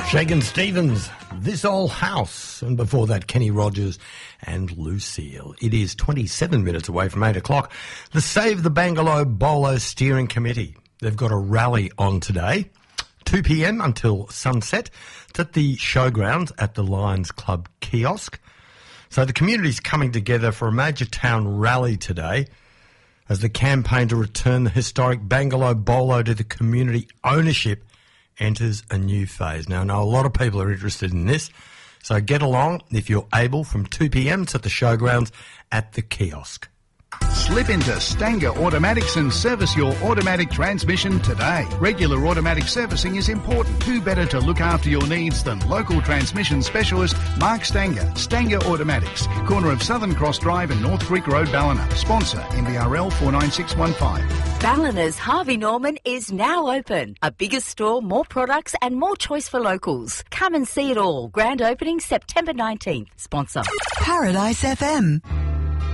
Shakin' Stevens, This Old House, and before that Kenny Rogers and Lucille. It is 27 minutes away from 8 o'clock. The Save the Bangalow Bolo Steering Committee. They've got a rally on today, 2 p.m. until sunset. It's at the showgrounds at the Lions Club kiosk. So the community's coming together for a major town rally today as the campaign to return the historic Bangalow Bolo to the community ownership enters a new phase. Now, I know a lot of people are interested in this, so get along if you're able from 2 p.m. It's at the showgrounds at the kiosk. Slip into Stanger Automatics and service your automatic transmission today. Regular automatic servicing is important. Who better to look after your needs than local transmission specialist Mark Stanger. Stanger Automatics, corner of Southern Cross Drive and North Creek Road, Ballina. Sponsor MBRL 49615. Ballina's Harvey Norman is now open. A bigger store, more products and more choice for locals. Come and see it all. Grand opening September 19th. Sponsor Paradise FM.